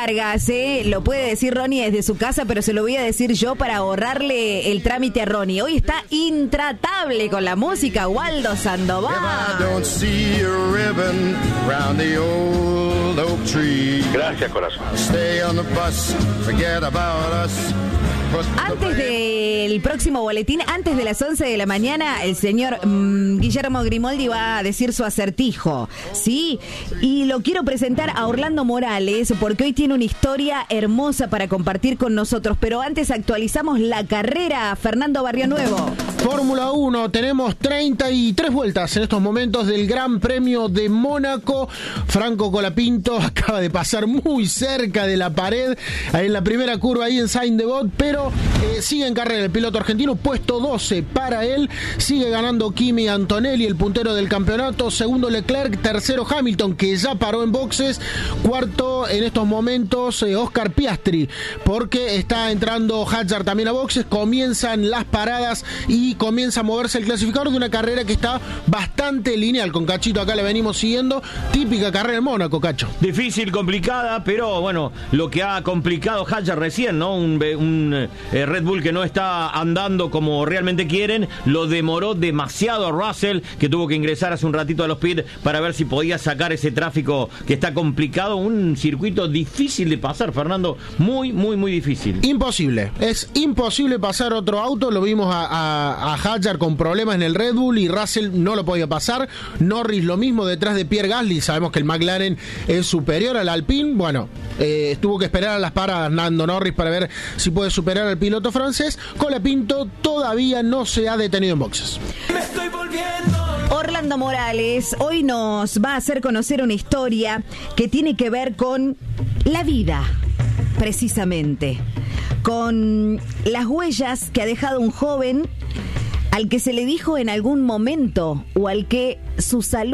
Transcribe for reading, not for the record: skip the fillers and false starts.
Vargas, lo puede decir Ronnie desde su casa, pero se lo voy a decir yo para ahorrarle el trámite a Ronnie. Hoy está intratable con la música, Waldo Sandoval. Gracias, corazón. Antes del próximo boletín, antes de las 11 de la mañana, el señor Guillermo Grimoldi va a decir su acertijo, ¿sí? Y lo quiero presentar a Orlando Morales, porque hoy tiene una historia hermosa para compartir con nosotros. Pero antes actualizamos la carrera. Fernando Barrionuevo. Fórmula 1, tenemos 33 vueltas en estos momentos del Gran Premio de Mónaco. Franco Colapinto acaba de pasar muy cerca de la pared en la primera curva ahí en Sainte-Devote, pero sigue en carrera el piloto argentino, puesto 12 para él, sigue ganando Kimi Antonelli, el puntero del campeonato, segundo Leclerc, tercero Hamilton, que ya paró en boxes, cuarto en estos momentos Oscar Piastri, porque está entrando Hadjar también a boxes, comienzan las paradas y comienza a moverse el clasificador de una carrera que está bastante lineal. Con Cachito acá le venimos siguiendo, típica carrera en Mónaco, Cacho. Difícil, complicada, pero bueno, lo que ha complicado Hadjar recién, ¿no? Un Red Bull que no está andando como realmente quieren, lo demoró demasiado a Russell, que tuvo que ingresar hace un ratito a los pits para ver si podía sacar ese tráfico que está complicado, un circuito difícil de pasar, Fernando, muy difícil. Imposible, es imposible pasar otro auto, lo vimos a Hadjar con problemas en el Red Bull y Russell no lo podía pasar, Norris lo mismo detrás de Pierre Gasly, sabemos que el McLaren es superior al Alpine, bueno, tuvo que esperar a las paradas Nando Norris para ver si puede superar al piloto francés. Colapinto todavía no se ha detenido en boxes. Me estoy volviendo. Orlando Morales hoy nos va a hacer conocer una historia que tiene que ver con la vida, precisamente, con las huellas que ha dejado un joven al que se le dijo en algún momento o al que su salud